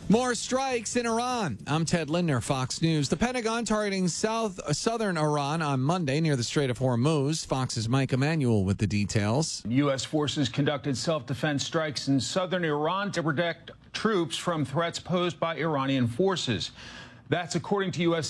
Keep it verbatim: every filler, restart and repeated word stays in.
More strikes in Iran. I'm Ted Lindner, Fox News. The Pentagon targeting south uh, southern Iran on Monday near the Strait of Hormuz. Fox's Mike Emanuel with the details. U S forces conducted self-defense strikes in southern Iran to protect troops from threats posed by Iranian forces. That's according to U S